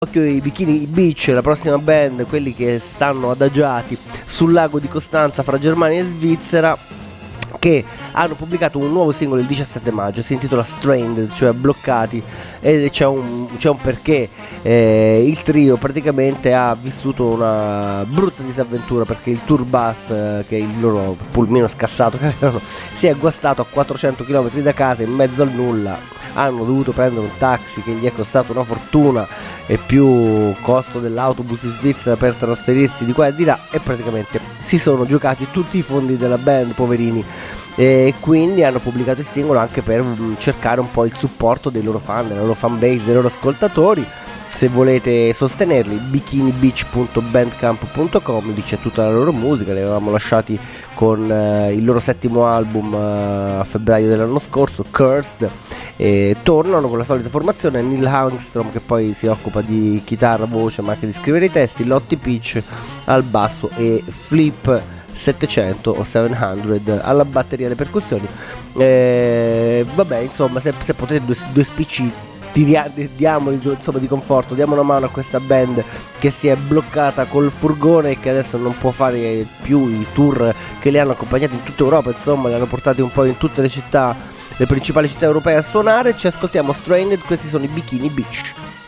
occhio i Bikini Beach, la prossima band, quelli che stanno adagiati sul lago di Costanza fra Germania e Svizzera, che hanno pubblicato un nuovo singolo il 17 maggio, si intitola Stranded, cioè bloccati, e c'è un perché. Il trio praticamente ha vissuto una brutta disavventura, perché il tour bus, che è il loro pulmino scassato che avevano, si è guastato a 400 km da casa in mezzo al nulla. Hanno dovuto prendere un taxi che gli è costato una fortuna e più costo dell'autobus in Svizzera per trasferirsi di qua e di là, e praticamente si sono giocati tutti i fondi della band, poverini, e quindi hanno pubblicato il singolo anche per cercare un po' il supporto dei loro fan, della loro fan base, dei loro ascoltatori. Se volete sostenerli, bikinibeach.bandcamp.com, lì c'è tutta la loro musica. Li avevamo lasciati con il loro settimo album a febbraio dell'anno scorso, Cursed, e tornano con la solita formazione: Neil Hangstrom, che poi si occupa di chitarra, voce, ma anche di scrivere i testi, Lottie Peach al basso e Flip 700 o 700 alla batteria e alle percussioni. Vabbè, insomma, se potete due spicci diamo insomma di conforto, diamo una mano a questa band che si è bloccata col furgone e che adesso non può fare più i tour che li hanno accompagnati in tutta Europa. Insomma, li hanno portati un po' in tutte le città, le principali città europee a suonare. Ci ascoltiamo Stranded, questi sono i Bikini Beach.